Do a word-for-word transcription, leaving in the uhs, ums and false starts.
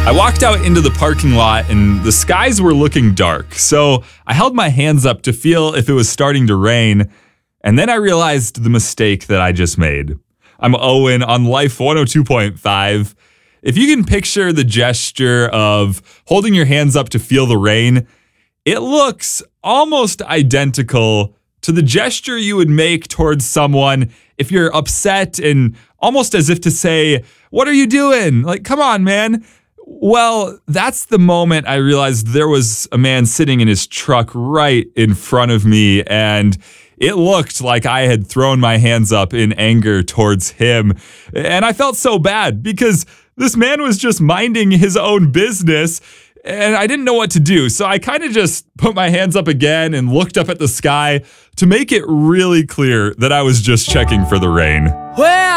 I walked out into the parking lot and the skies were looking dark, so I held my hands up to feel if it was starting to rain, and then I realized the mistake that I just made. I'm Owen on Life one oh two point five. If you can picture the gesture of holding your hands up to feel the rain, it looks almost identical to the gesture you would make towards someone if you're upset and almost as if to say, "What are you doing? Like, come on, man." Well, that's the moment I realized there was a man sitting in his truck right in front of me, and it looked like I had thrown my hands up in anger towards him. And I felt so bad because this man was just minding his own business, and I didn't know what to do. So I kind of just put my hands up again and looked up at the sky to make it really clear that I was just checking for the rain. Well,